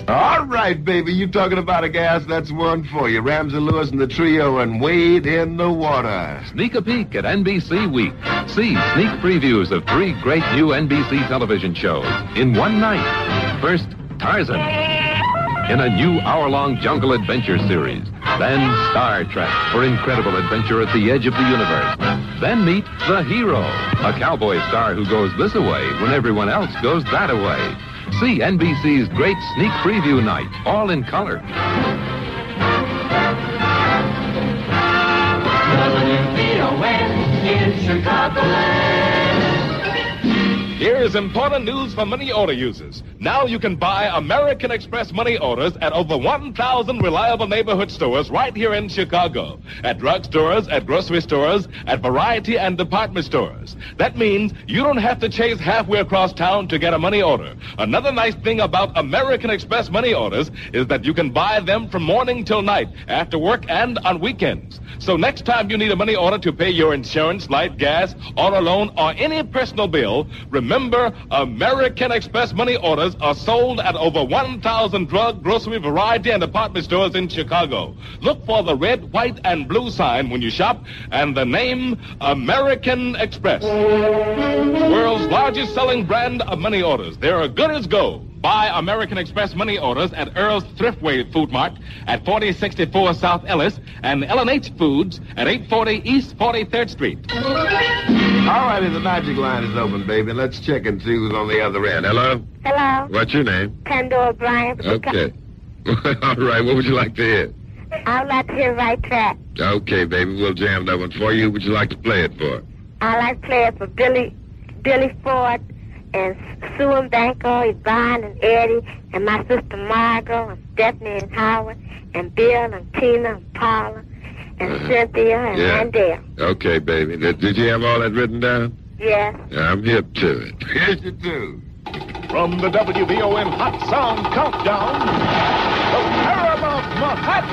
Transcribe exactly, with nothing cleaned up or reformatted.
All right, baby. You talking about a gas? That's one for you. Ramsey Lewis and the trio and Wade in the Water. Sneak a peek at N B C Week. See sneak previews of three great new N B C television shows in one night. First, Tarzan, in a new hour-long jungle adventure series. Then Star Trek for incredible adventure at the edge of the universe. Then meet The Hero, a cowboy star who goes this away when everyone else goes that away. See N B C's great sneak preview night, all in color. W B O N in Chicagoland. Here's important news for money order users. Now you can buy American Express money orders at over one thousand reliable neighborhood stores right here in Chicago. At drugstores, at grocery stores, at variety and department stores. That means you don't have to chase halfway across town to get a money order. Another nice thing about American Express money orders is that you can buy them from morning till night, after work and on weekends. So next time you need a money order to pay your insurance, light, gas, auto loan, or any personal bill, remember, American Express money orders are sold at over one thousand drug, grocery, variety, and department stores in Chicago. Look for the red, white, and blue sign when you shop, and the name American Express. World's largest selling brand of money orders. They're as good as gold. Buy American Express money orders at Earl's Thriftway Food Mart at forty sixty-four South Ellis and L and H Foods at eight forty East forty-third Street. All righty, the magic line is open, baby. Let's check and see who's on the other end. Hello? Hello. What's your name? Pandora Bryant. Okay. All right, what would you like to hear? I would like to hear Right Track. Okay, baby, we'll jam that one for you. Who would you like to play it for? I like to play it for Billy, Billy Ford, and Sue and Banco, Yvonne and Eddie, and my sister Margot, and Stephanie and Howard, and Bill and Tina and Paula, and uh, Cynthia and yeah. Randall. Okay, baby. Did, did you have all that written down? Yes. I'm hip to it. Here's your tune. From the W B O N Hot Sound Countdown, the Paramount Manhattan.